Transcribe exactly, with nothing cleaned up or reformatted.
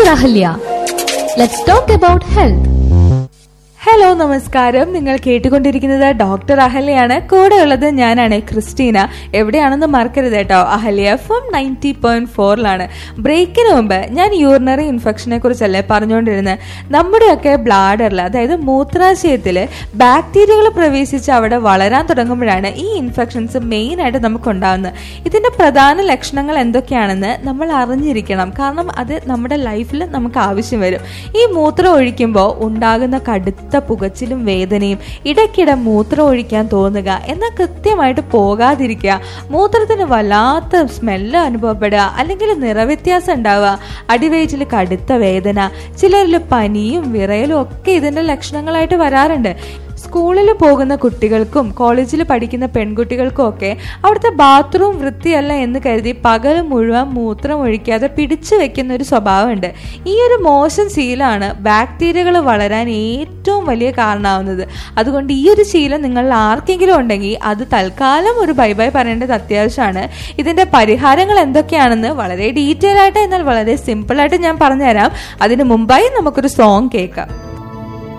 Ahalya. Let's talk about health. Hello നമസ്കാരം. നിങ്ങൾ കേട്ടുകൊണ്ടിരിക്കുന്നത് ഡോക്ടർ അഹല്യയാണ്. കൂടെ ഉള്ളത് ഞാനാണ് ക്രിസ്റ്റീന. എവിടെയാണെന്ന് മറക്കരുത് കേട്ടോ. Ahalya F M ninety point ഫോറിലാണ്. ബ്രേക്കിന് മുമ്പ് ഞാൻ യൂറിനറി ഇൻഫെക്ഷനെ കുറിച്ചല്ലേ പറഞ്ഞുകൊണ്ടിരുന്നത്. നമ്മുടെയൊക്കെ ബ്ലാഡറിൽ, അതായത് മൂത്രാശയത്തില് ബാക്ടീരിയകൾ പ്രവേശിച്ച് അവിടെ വളരാൻ തുടങ്ങുമ്പോഴാണ് ഈ ഇൻഫെക്ഷൻസ് മെയിൻ ആയിട്ട് നമുക്ക് ഉണ്ടാകുന്നത്. ഇതിന്റെ പ്രധാന ലക്ഷണങ്ങൾ എന്തൊക്കെയാണെന്ന് നമ്മൾ അറിഞ്ഞിരിക്കണം. കാരണം അത് നമ്മുടെ ലൈഫിൽ നമുക്ക് ആവശ്യം വരും. ഈ മൂത്രം ഒഴിക്കുമ്പോൾ ഉണ്ടാകുന്ന കടുത്ത പുകച്ചിലും വേദനയും, ഇടയ്ക്കിടെ മൂത്രം ഒഴിക്കാൻ തോന്നുക, എന്നാൽ കൃത്യമായിട്ട് പോകാതിരിക്കുക, മൂത്രത്തിന് വല്ലാത്ത സ്മെല്ല് അനുഭവപ്പെടുക, അല്ലെങ്കിൽ നിറവ്യത്യാസം ഉണ്ടാവുക, അടിവയറ്റിൽ കടുത്ത വേദന, ചിലരിൽ പനിയും വിറയലും ഒക്കെ ഇതിന്റെ ലക്ഷണങ്ങളായിട്ട് വരാറുണ്ട്. സ്കൂളിൽ പോകുന്ന കുട്ടികൾക്കും കോളേജിൽ പഠിക്കുന്ന പെൺകുട്ടികൾക്കും ഒക്കെ അവിടുത്തെ ബാത്റൂം വൃത്തിയല്ല എന്ന് കരുതി പകൽ മുഴുവൻ മൂത്രം ഒഴിക്കാതെ പിടിച്ചു വെക്കുന്ന ഒരു സ്വഭാവമുണ്ട്. ഈ ഒരു മോശം ശീലമാണ് ബാക്ടീരിയകൾ വളരാൻ ഏറ്റവും വലിയ കാരണമാവുന്നത്. അതുകൊണ്ട് ഈ ഒരു ശീലം നിങ്ങളിൽ ആർക്കെങ്കിലും ഉണ്ടെങ്കിൽ അത് തൽക്കാലം ഒരു ബൈ ബൈ പറയേണ്ടത് അത്യാവശ്യമാണ്. ഇതിന്റെ പരിഹാരങ്ങൾ എന്തൊക്കെയാണെന്ന് വളരെ ഡീറ്റെയിൽ ആയിട്ട്, എന്നാൽ വളരെ സിമ്പിൾ ആയിട്ട് ഞാൻ പറഞ്ഞുതരാം. അതിനു മുമ്പായി നമുക്കൊരു സോങ് കേൾക്കാം.